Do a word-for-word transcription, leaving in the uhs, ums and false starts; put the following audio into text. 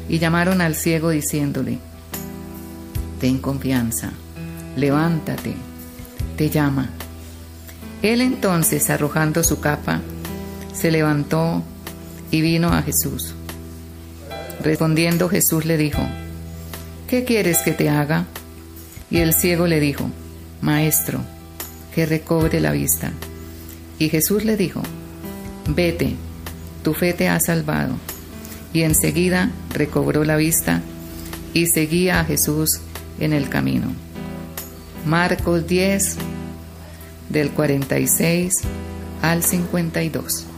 y llamaron al ciego diciéndole: ten confianza, levántate, te llama. Él entonces, arrojando su capa, se levantó y vino a Jesús. Respondiendo Jesús le dijo: ¿qué quieres que te haga? Y el ciego le dijo: Maestro, que recobre la vista. Y Jesús le dijo: vete, tu fe te ha salvado. Y enseguida recobró la vista y seguía a Jesús en el camino. Marcos diez, del cuarenta y seis al cincuenta y dos.